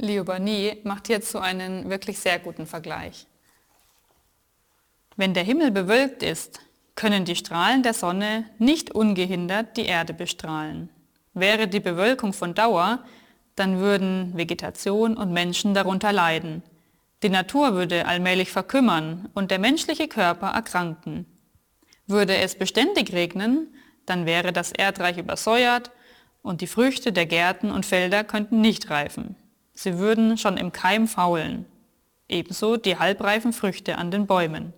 Liobani macht hierzu einen wirklich sehr guten Vergleich. Wenn der Himmel bewölkt ist, können die Strahlen der Sonne nicht ungehindert die Erde bestrahlen. Wäre die Bewölkung von Dauer, dann würden Vegetation und Menschen darunter leiden. Die Natur würde allmählich verkümmern und der menschliche Körper erkranken. Würde es beständig regnen, dann wäre das Erdreich übersäuert und die Früchte der Gärten und Felder könnten nicht reifen. Sie würden schon im Keim faulen. Ebenso die halbreifen Früchte an den Bäumen.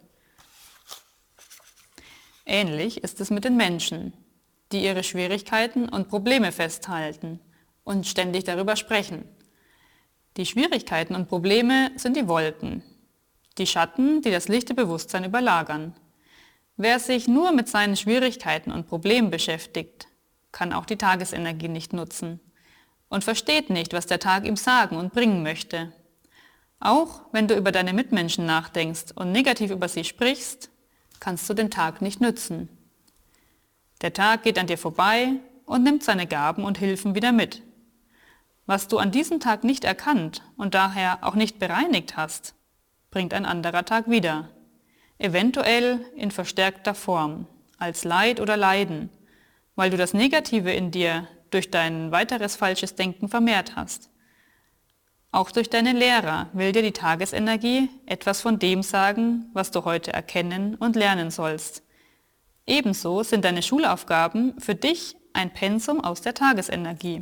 Ähnlich ist es mit den Menschen, die ihre Schwierigkeiten und Probleme festhalten und ständig darüber sprechen. Die Schwierigkeiten und Probleme sind die Wolken, die Schatten, die das lichte Bewusstsein überlagern. Wer sich nur mit seinen Schwierigkeiten und Problemen beschäftigt, kann auch die Tagesenergie nicht nutzen und versteht nicht, was der Tag ihm sagen und bringen möchte. Auch wenn du über deine Mitmenschen nachdenkst und negativ über sie sprichst, kannst du den Tag nicht nützen. Der Tag geht an dir vorbei und nimmt seine Gaben und Hilfen wieder mit. Was du an diesem Tag nicht erkannt und daher auch nicht bereinigt hast, bringt ein anderer Tag wieder. Eventuell in verstärkter Form, als Leid oder Leiden, weil du das Negative in dir durch dein weiteres falsches Denken vermehrt hast. Auch durch deine Lehrer will dir die Tagesenergie etwas von dem sagen, was du heute erkennen und lernen sollst. Ebenso sind deine Schulaufgaben für dich ein Pensum aus der Tagesenergie.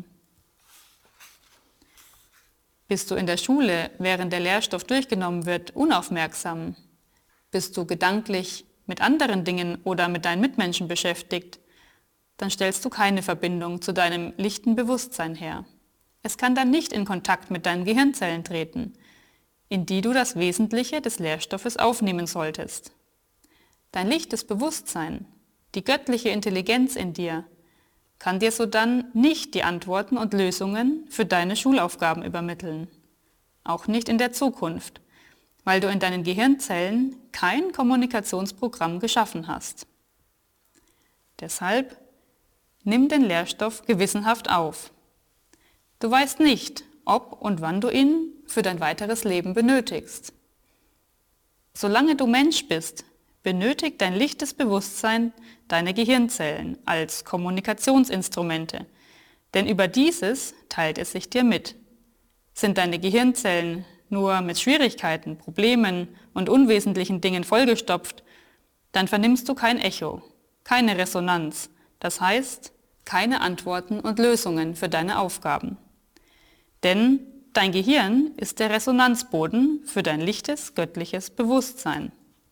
Bist du in der Schule, während der Lehrstoff durchgenommen wird, unaufmerksam? Bist du gedanklich mit anderen Dingen oder mit deinen Mitmenschen beschäftigt? Dann stellst du keine Verbindung zu deinem lichten Bewusstsein her. Es kann dann nicht in Kontakt mit deinen Gehirnzellen treten, in die du das Wesentliche des Lehrstoffes aufnehmen solltest. Dein lichtes Bewusstsein, die göttliche Intelligenz in dir, kann dir sodann nicht die Antworten und Lösungen für deine Schulaufgaben übermitteln. Auch nicht in der Zukunft, weil du in deinen Gehirnzellen kein Kommunikationsprogramm geschaffen hast. Deshalb nimm den Lehrstoff gewissenhaft auf. Du weißt nicht, ob und wann du ihn für dein weiteres Leben benötigst. Solange du Mensch bist, benötigt dein lichtes Bewusstsein deine Gehirnzellen als Kommunikationsinstrumente, denn über dieses teilt es sich dir mit. Sind deine Gehirnzellen nur mit Schwierigkeiten, Problemen und unwesentlichen Dingen vollgestopft, dann vernimmst du kein Echo, keine Resonanz, das heißt keine Antworten und Lösungen für deine Aufgaben. Denn dein Gehirn ist der Resonanzboden für dein lichtes, göttliches Bewusstsein.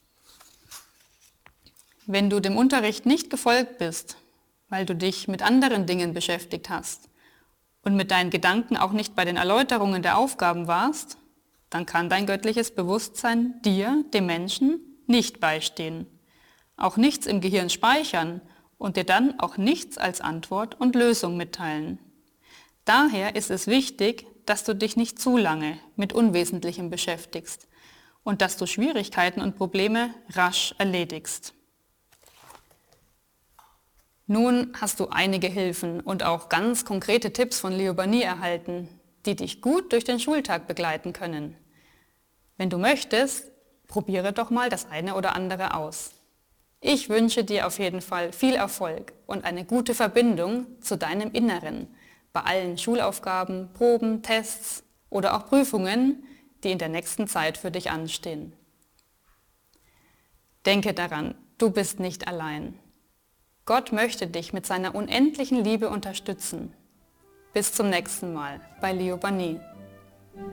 Wenn du dem Unterricht nicht gefolgt bist, weil du dich mit anderen Dingen beschäftigt hast und mit deinen Gedanken auch nicht bei den Erläuterungen der Aufgaben warst, dann kann dein göttliches Bewusstsein dir, dem Menschen, nicht beistehen, auch nichts im Gehirn speichern und dir dann auch nichts als Antwort und Lösung mitteilen. Daher ist es wichtig, dass du dich nicht zu lange mit Unwesentlichem beschäftigst und dass du Schwierigkeiten und Probleme rasch erledigst. Nun hast du einige Hilfen und auch ganz konkrete Tipps von Liobani erhalten, die dich gut durch den Schultag begleiten können. Wenn du möchtest, probiere doch mal das eine oder andere aus. Ich wünsche dir auf jeden Fall viel Erfolg und eine gute Verbindung zu deinem Inneren bei allen Schulaufgaben, Proben, Tests oder auch Prüfungen, die in der nächsten Zeit für dich anstehen. Denke daran, du bist nicht allein. Gott möchte dich mit seiner unendlichen Liebe unterstützen. Bis zum nächsten Mal bei Liobani.